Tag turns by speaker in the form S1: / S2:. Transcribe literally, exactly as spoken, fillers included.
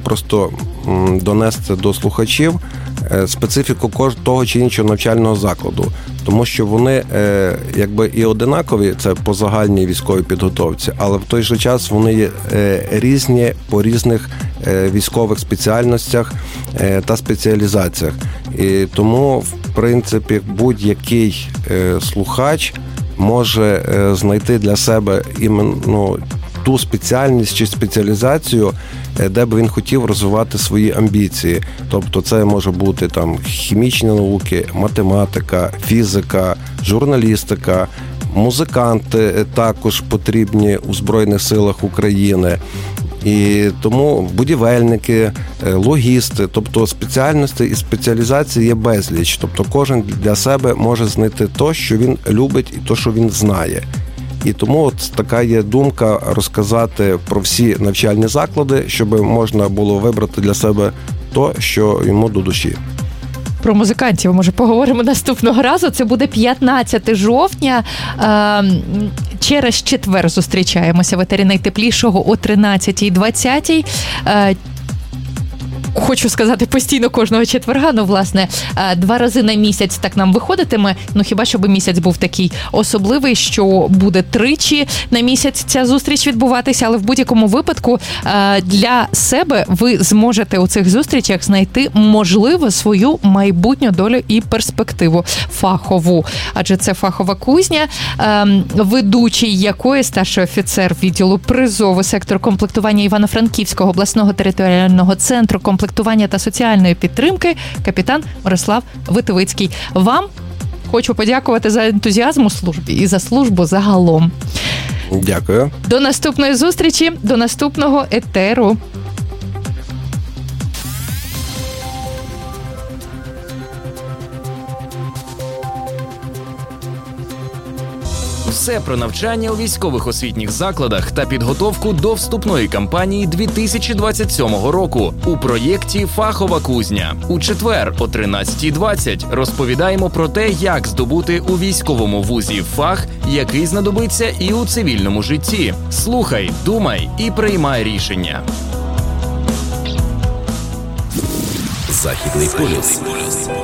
S1: просто донести до слухачів специфіку кожного того чи іншого навчального закладу. Тому що вони якби і одинакові, це по загальній військовій підготовці, але в той же час вони є різні по різних військових спеціальностях та спеціалізаціях. І тому, в принципі, будь-який слухач може знайти для себе іменно ту спеціальність чи спеціалізацію, де би він хотів розвивати свої амбіції. Тобто це може бути там хімічні науки, математика, фізика, журналістика, музиканти також потрібні у Збройних силах України. І тому будівельники, логісти, тобто спеціальності і спеціалізації є безліч. Тобто кожен для себе може знайти те, що він любить і те, що він знає. І тому от така є думка розказати про всі навчальні заклади, щоб можна було вибрати для себе то, що йому до душі.
S2: Про музикантів, може, поговоримо наступного разу. Це буде п'ятнадцятого жовтня. Через четвер зустрічаємося в етері найтеплішого о тринадцятій двадцять. Хочу сказати, постійно кожного четверга, ну, власне, два рази на місяць так нам виходитиме, ну, хіба щоб місяць був такий особливий, що буде тричі на місяць ця зустріч відбуватися, але в будь-якому випадку для себе ви зможете у цих зустрічах знайти, можливо, свою майбутню долю і перспективу фахову, адже це фахова кузня, ведучий якої старший офіцер відділу призову сектору комплектування Івано-Франківського обласного територіального центру комплектування та соціальної підтримки капітан Мирослав Витовицький. Вам хочу подякувати за ентузіазм у службі і за службу загалом.
S1: Дякую.
S2: До наступної зустрічі, до наступного етеру.
S3: Все про навчання у військових освітніх закладах та підготовку до вступної кампанії дві тисячі двадцять сьомого року у проєкті «Фахова кузня». У четвер о тринадцятій двадцять розповідаємо про те, як здобути у військовому вузі фах, який знадобиться і у цивільному житті. Слухай, думай і приймай рішення.
S4: Західний полюс.